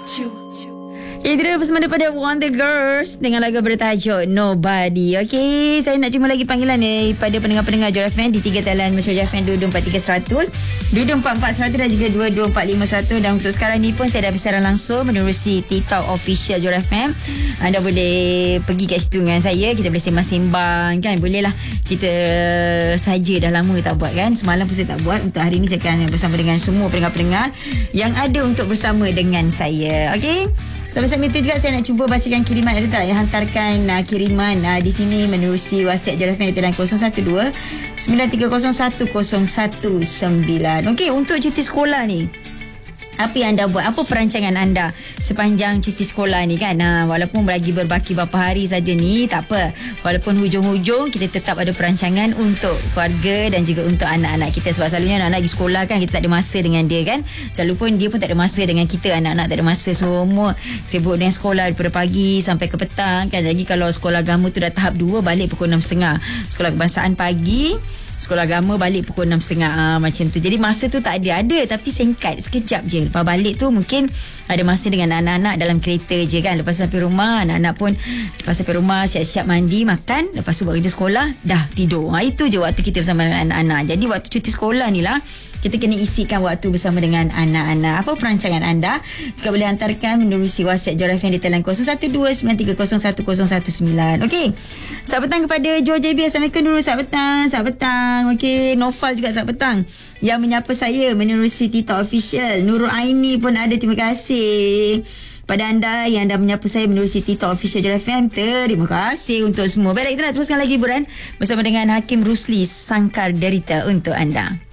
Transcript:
Itu dia bersama daripada Wonder Girls dengan lagu bertajuk Nobody. Okey, saya nak cuma lagi panggilan pada pendengar-pendengar Joy FM di 3 talian mesra Joy FM 2243 100, 2244 100 dan juga 2245 100. Dan untuk sekarang ni pun saya dah bersiaran langsung menerusi TikTok official Joy FM. Anda boleh pergi kat situ dengan saya, kita boleh sembang-sembang kan. Boleh lah, kita saja dah lama tak buat kan. Semalam pun saya tak buat. Untuk hari ni saya akan bersama dengan semua pendengar-pendengar yang ada untuk bersama dengan saya. Okey, sampai-sampai itu juga saya nak cuba bacakan kiriman. Ada tak yang hantarkan kiriman di sini menerusi WhatsApp Joy FM di 012 9301 019. Okey, untuk cuti sekolah ni, apa yang anda buat? Apa perancangan anda sepanjang cuti sekolah ni kan? Walaupun lagi berbaki beberapa hari saja ni, tak apa. Walaupun hujung-hujung, kita tetap ada perancangan untuk keluarga dan juga untuk anak-anak kita. Sebab selalunya anak-anak pergi sekolah kan, kita tak ada masa dengan dia kan. Selalu pun dia pun tak ada masa dengan kita. Anak-anak tak ada masa. Semua sibuk dengan sekolah daripada pagi sampai ke petang kan. Lagi kalau sekolah agama tu dah tahap 2, balik pukul 6.30. Sekolah kebangsaan pagi, sekolah agama balik pukul 6.30 macam tu. Jadi masa tu tak ada tapi singkat, sekejap je. Lepas balik tu mungkin ada masa dengan anak-anak dalam kereta je kan. Lepas tu sampai rumah, anak-anak pun lepas sampai rumah siap-siap mandi, makan, lepas tu buat kerja sekolah, dah tidur. Itu je waktu kita bersama dengan anak-anak. Jadi waktu cuti sekolah ni lah kita kena isikan waktu bersama dengan anak-anak. Apa perancangan anda? Juga boleh hantarkan menerusi WhatsApp Joy FM di talian 0129301019. Okey, selamat petang kepada Joy JB. Assalamualaikum dulu. Selamat petang. Okey, Nofal juga selamat petang yang menyapa saya menerusi TikTok official. Nurul Aini pun ada, terima kasih pada anda yang dah menyapa saya menerusi TikTok official Joy FM. Terima kasih untuk semua. Baiklah, kita nak teruskan lagi hiburan bersama dengan Hakim Rusli, Sangkar Derita untuk anda.